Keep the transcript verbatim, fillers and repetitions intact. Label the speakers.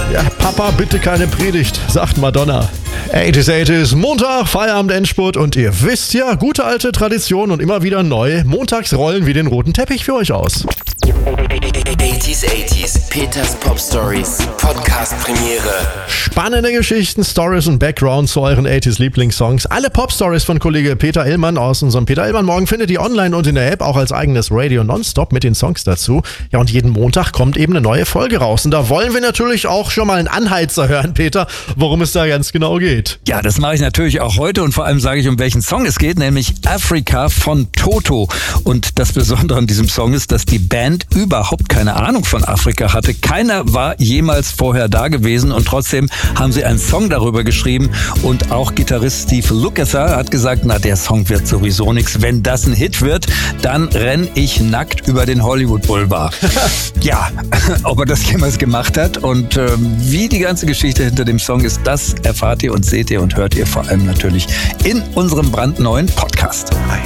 Speaker 1: Ja, Papa, bitte keine Predigt, sagt Madonna. achtziger, achtziger, Montag, Feierabend, Endspurt und ihr wisst ja, gute alte Tradition und immer wieder neu. Montags rollen wir den roten Teppich für euch aus.
Speaker 2: achtziger, achtziger, Peters Pop Stories, Podcast Premiere.
Speaker 1: Spannende Geschichten, Stories und Background zu euren achtziger Lieblingssongs. Alle Pop Stories von Kollege Peter Illmann aus unserem Peter Illmann Morgen findet ihr online und in der App, auch als eigenes Radio Nonstop mit den Songs dazu. Ja, und jeden Montag kommt eben eine neue Folge raus. Und da wollen wir natürlich auch schon mal einen Anheizer hören, Peter, worum es da ganz genau geht.
Speaker 3: Ja, das mache ich natürlich auch heute und vor allem sage ich, um welchen Song es geht, nämlich Africa von Toto. Und das Besondere an diesem Song ist, dass die Band überhaupt keine Ahnung von Afrika hatte. Keiner war jemals vorher da gewesen und trotzdem haben sie einen Song darüber geschrieben und auch Gitarrist Steve Lukather hat gesagt, na, der Song wird sowieso nichts. Wenn das ein Hit wird, dann renn ich nackt über den Hollywood Boulevard. Ja, ob er das jemals gemacht hat und ähm, wie die ganze Geschichte hinter dem Song ist, das erfahrt ihr und seht ihr und hört ihr vor allem natürlich in unserem brandneuen Podcast.